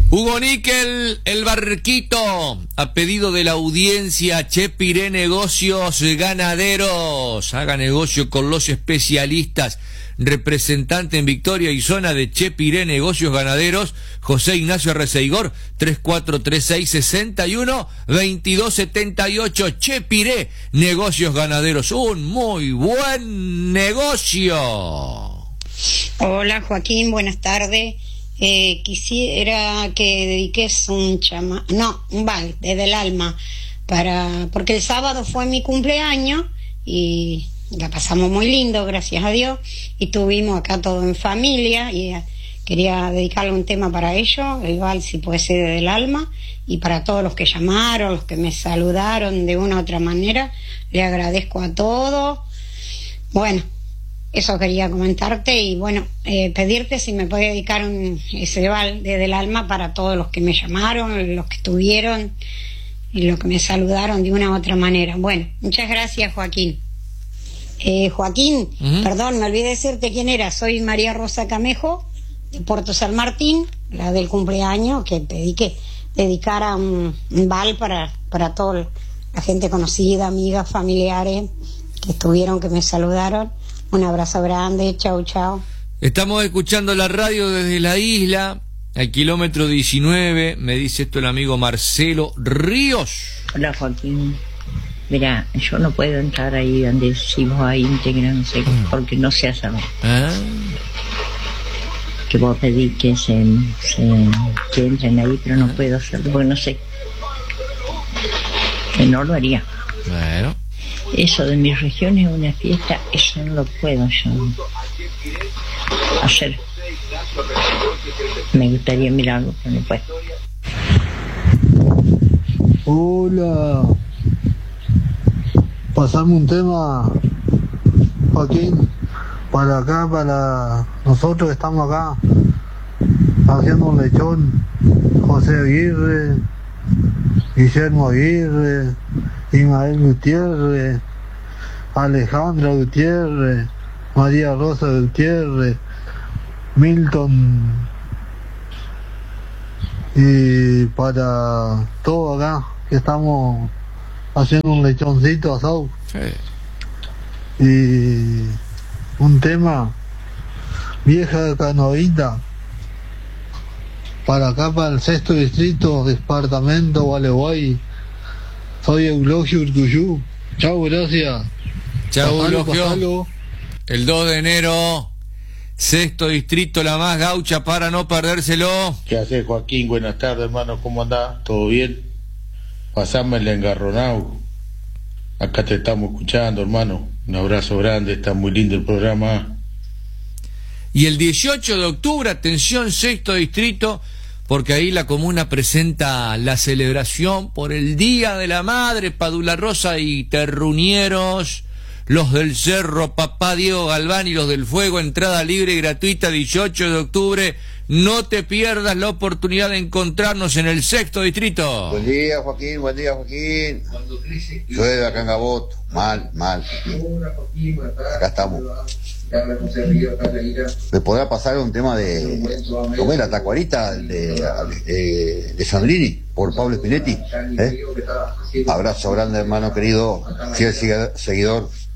Hugo Níquel, el barquito, a pedido de la audiencia, Chepiré Negocios Ganaderos. Haga negocio con los especialistas. Representante en Victoria y zona de Chepiré Negocios Ganaderos, José Ignacio Receigor, 3436-61-2278. Chepiré Negocios Ganaderos, un muy buen negocio. Hola Joaquín, buenas tardes. Quisiera que dediques un vals desde el alma porque el sábado fue mi cumpleaños y la pasamos muy lindo, gracias a Dios, y estuvimos acá todos en familia y quería dedicarle un tema para ellos, el vals si puede ser desde el alma, y para todos los que llamaron, los que me saludaron de una u otra manera, le agradezco a todos. Bueno, eso quería comentarte y bueno, pedirte si me puede dedicar ese vals desde el alma para todos los que me llamaron, los que estuvieron y los que me saludaron de una u otra manera. Bueno, muchas gracias Joaquín. Joaquín, perdón, me olvidé de decirte quién era. Soy María Rosa Camejo de Puerto San Martín, la del cumpleaños, que pedí que dedicara un vals para toda la gente conocida, amigas, familiares que estuvieron, que me saludaron. Un abrazo grande, chau, chau. Estamos escuchando la radio desde la isla, al kilómetro 19, me dice esto el amigo Marcelo Ríos. Hola Joaquín, mira, yo no puedo entrar ahí donde si vos ahí íntegra, no sé, porque no sé hacer. Que vos pedís que que entren ahí, pero no puedo hacerlo, porque no sé. Que no lo haría. Bueno. Eso de mis regiones, una fiesta, eso no lo puedo yo hacer. Me gustaría mirarlo, pero no puedo. Hola. Pasame un tema, Joaquín, para acá, para nosotros que estamos acá haciendo un lechón. José Aguirre, Guillermo Aguirre, Ismael Gutiérrez, Alejandra Gutiérrez, María Rosa Gutiérrez, Milton, y para todo acá que estamos haciendo un lechoncito asado. Sí. Y un tema, Vieja Canoita, para acá, para el 6º distrito, departamento Gualeguay. Soy Eulogio Urcuyú. Chau, gracias. Chau, Eulogio. El 2 de enero, 6º distrito, la más gaucha para no perdérselo. ¿Qué haces, Joaquín? Buenas tardes, hermano. ¿Cómo andás? ¿Todo bien? Pasame el engarronado. Acá te estamos escuchando, hermano. Un abrazo grande. Está muy lindo el programa. Y el 18 de octubre, atención, 6º distrito, porque ahí la comuna presenta la celebración por el Día de la Madre, Padula Rosa y Terruñeros, los del Cerro, Papá Diego Galván y los del Fuego, entrada libre y gratuita, 18 de octubre. No te pierdas la oportunidad de encontrarnos en el 6º distrito. Buen día, Joaquín, buen día, Joaquín. Llueve acá en Gaboto, mal. Acá estamos. ¿Me podrá pasar un tema de cómo es la tacuarita de Sandrini por Pablo Spinetti? Abrazo grande, hermano querido, fiel seguidor.